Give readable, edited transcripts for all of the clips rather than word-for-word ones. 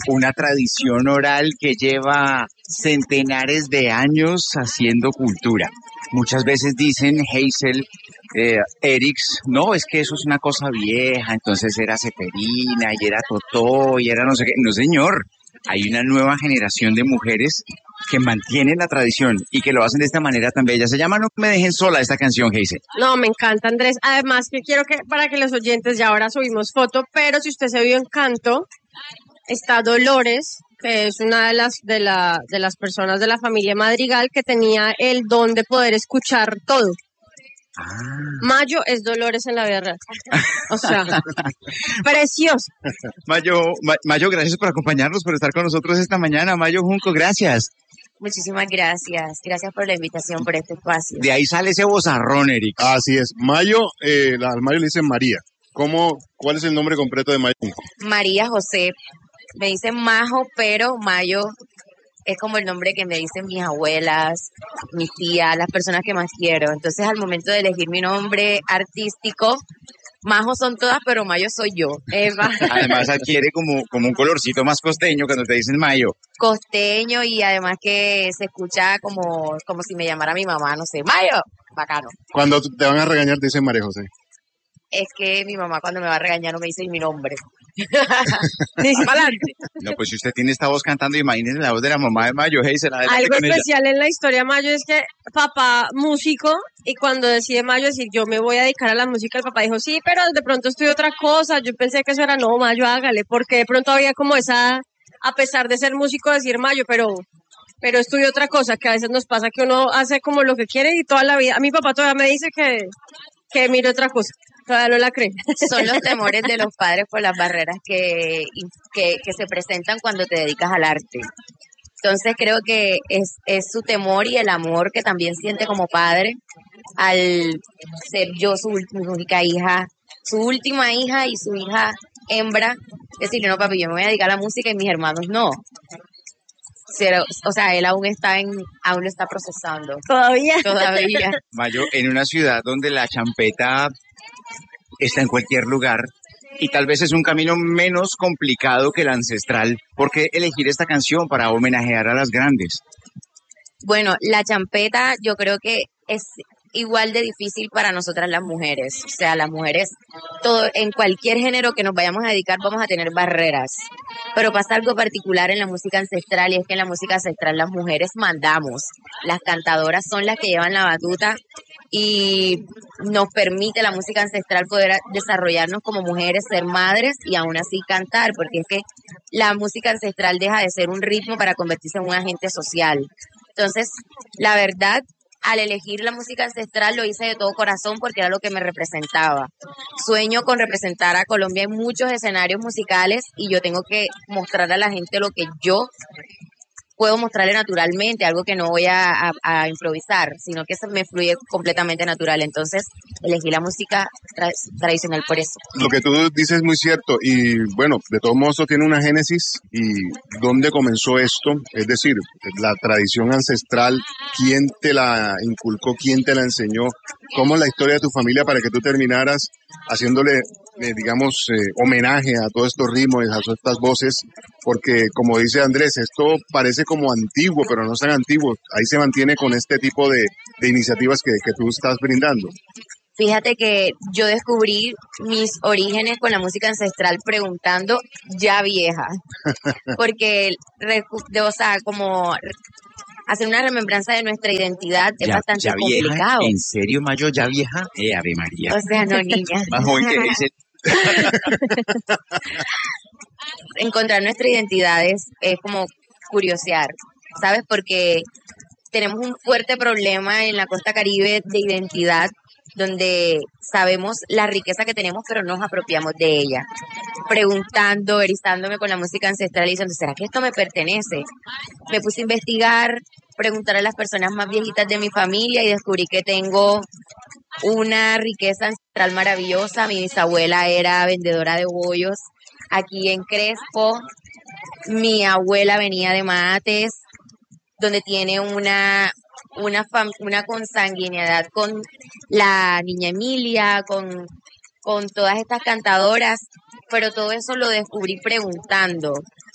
una tradición oral que lleva centenares de años haciendo cultura. Muchas veces dicen Hazel, Erix, no, es que eso es una cosa vieja, entonces era Ceferina y era Totó y era no sé qué. No, señor, hay una nueva generación de mujeres que mantienen la tradición y que lo hacen de esta manera tan bella. Se llama No me dejen sola esta canción, Hazel. No, me encanta, Andrés. Además, que quiero que para que los oyentes, ya ahora subimos foto, pero si usted se vio Encanto, está Dolores, que es una de las personas de la familia Madrigal que tenía el don de poder escuchar todo. Mayo es Dolores en la vida real. O sea, precioso. Mayo, gracias por acompañarnos, por estar con nosotros esta mañana. Mayo Junco, gracias. Muchísimas gracias. Gracias por la invitación, por este espacio. De ahí sale ese vozarrón, Eric. Así es. Mayo, al Mayo le dicen María. ¿Cuál es el nombre completo de Mayo? María José. Me dicen Majo, pero Mayo es como el nombre que me dicen mis abuelas, mis tías, las personas que más quiero. Entonces, al momento de elegir mi nombre artístico, Majo son todas, pero Mayo soy yo, Eva. Además adquiere como un colorcito más costeño cuando te dicen Mayo. Costeño, y además que se escucha como si me llamara mi mamá, no sé, Mayo, bacano. Cuando te van a regañar te dicen María José. Es que mi mamá cuando me va a regañar no me dice mi nombre. Dice para adelante. No, pues si usted tiene esta voz cantando, imagínese la voz de la mamá de Mayo. Hey, algo especial en la historia de Mayo es que papá músico, y cuando decide Mayo decir yo me voy a dedicar a la música, el papá dijo sí, pero de pronto estudió otra cosa. Yo pensé que eso era no, Mayo, hágale, porque de pronto había como esa, a pesar de ser músico, decir Mayo, pero estudió otra cosa, que a veces nos pasa que uno hace como lo que quiere y toda la vida. A mi papá todavía me dice que mire otra cosa. Todavía no la cree. Son los temores de los padres por las barreras que se presentan cuando te dedicas al arte. Entonces creo que es su temor y el amor que también siente como padre al ser yo su única hija, su última hija y su hija hembra. Decirle, no papi, yo me voy a dedicar a la música y mis hermanos no. O sea, él aún lo está procesando. Todavía. Mayo, en una ciudad donde la champeta está en cualquier lugar y tal vez es un camino menos complicado que el ancestral, ¿por qué elegir esta canción para homenajear a las grandes? Bueno, la champeta yo creo que es igual de difícil para nosotras las mujeres. O sea, las mujeres, en cualquier género que nos vayamos a dedicar vamos a tener barreras. Pero pasa algo particular en la música ancestral, y es que en la música ancestral las mujeres mandamos. Las cantadoras son las que llevan la batuta y nos permite la música ancestral poder desarrollarnos como mujeres, ser madres y aún así cantar, porque es que la música ancestral deja de ser un ritmo para convertirse en un agente social. Entonces, la verdad, al elegir la música ancestral lo hice de todo corazón porque era lo que me representaba. Sueño con representar a Colombia en muchos escenarios musicales y yo tengo que mostrar a la gente lo que yo puedo mostrarle naturalmente, algo que no voy a improvisar, sino que se me fluye completamente natural. Entonces elegí la música tradicional por eso. Lo que tú dices es muy cierto y bueno, de todos modos esto tiene una génesis. ¿Y dónde comenzó esto? Es decir, la tradición ancestral, ¿quién te la inculcó? ¿Quién te la enseñó? ¿Cómo es la historia de tu familia para que tú terminaras haciéndole, homenaje a todos estos ritmos, a todas estas voces? Porque como dice Andrés, esto parece como antiguo, pero no es tan antiguo. Ahí se mantiene con este tipo de iniciativas que tú estás brindando. Fíjate que yo descubrí mis orígenes con la música ancestral preguntando ya vieja, porque, o sea, como hacer una remembranza de nuestra identidad es bastante ya complicado. Vieja, ¿en serio, Mayo, ya vieja? Ave María. O sea, no, niña. Más joven que ese. Encontrar nuestra identidad es como curiosear, ¿sabes? Porque tenemos un fuerte problema en la costa Caribe de identidad, donde sabemos la riqueza que tenemos, pero no nos apropiamos de ella. Preguntando, erizándome con la música ancestral y diciendo, ¿será que esto me pertenece? Me puse a investigar, preguntar a las personas más viejitas de mi familia y descubrí que tengo una riqueza ancestral maravillosa. Mi bisabuela era vendedora de bollos aquí en Crespo. Mi abuela venía de Mates, donde tiene una consanguinidad con la niña Emilia, con todas estas cantadoras, pero todo eso lo descubrí preguntando.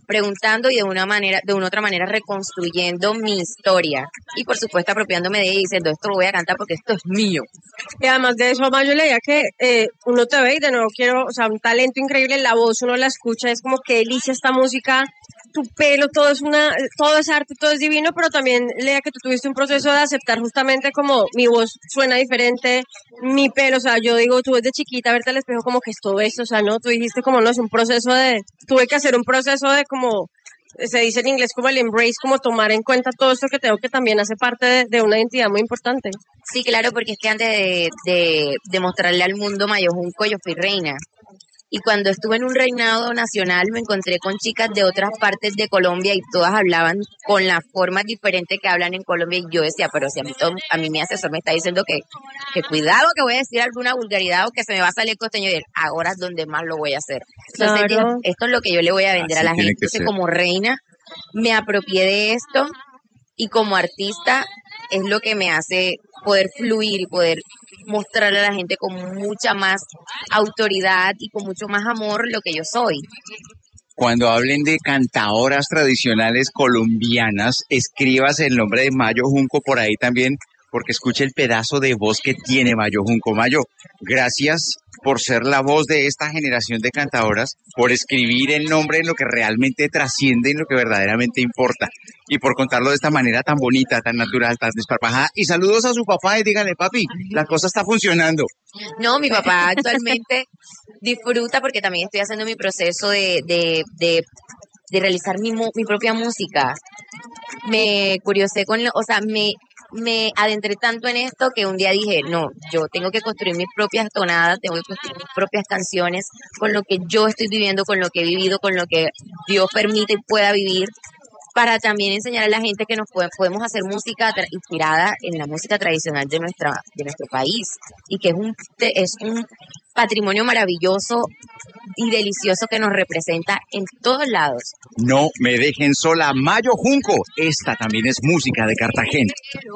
preguntando y de una otra manera reconstruyendo mi historia. Y por supuesto apropiándome de ella y diciendo, esto lo voy a cantar porque esto es mío. Y además de eso, Mayo, leía que uno te ve y de nuevo o sea, un talento increíble, la voz uno la escucha, es como que delicia esta música, tu pelo, todo es arte, todo es divino, pero también leía que tú tuviste un proceso de aceptar justamente como mi voz suena diferente, mi pelo, o sea, yo digo, tú desde chiquita verte al espejo como que es todo esto, o sea, no, tú dijiste como no, es un proceso tuve que hacer un proceso de como, se dice en inglés como el embrace, como tomar en cuenta todo esto que tengo que también hace parte de una identidad muy importante. Sí, claro, porque es que antes de mostrarle al mundo Mayo Junco, yo fui reina. Y cuando estuve en un reinado nacional me encontré con chicas de otras partes de Colombia y todas hablaban con las formas diferentes que hablan en Colombia y yo decía, pero si a mí mi asesor me está diciendo que cuidado que voy a decir alguna vulgaridad o que se me va a salir costeño y él, ahora es donde más lo voy a hacer. Entonces Claro. esto es lo que yo le voy a vender Así a la tiene gente. que Entonces ser. como reina me apropié de esto y como artista es lo que me hace poder fluir y poder mostrarle a la gente con mucha más autoridad y con mucho más amor lo que yo soy. Cuando hablen de cantaoras tradicionales colombianas, escribas el nombre de Mayo Junco por ahí también, porque escuche el pedazo de voz que tiene Mayo Junco. Mayo, gracias por ser la voz de esta generación de cantadoras, por escribir el nombre en lo que realmente trasciende, en lo que verdaderamente importa, y por contarlo de esta manera tan bonita, tan natural, tan desparpajada. Y saludos a su papá y dígale, papi, la cosa está funcionando. No, mi papá actualmente disfruta porque también estoy haciendo mi proceso de realizar mi propia música. Me curiosé me adentré tanto en esto que un día dije, no, yo tengo que construir mis propias tonadas, tengo que construir mis propias canciones con lo que yo estoy viviendo, con lo que he vivido, con lo que Dios permite y pueda vivir, para también enseñar a la gente que podemos hacer música inspirada en la música tradicional de nuestro país y que es un patrimonio maravilloso y delicioso que nos representa en todos lados. No me dejen sola, Mayo Junco. Esta también es música de Cartagena.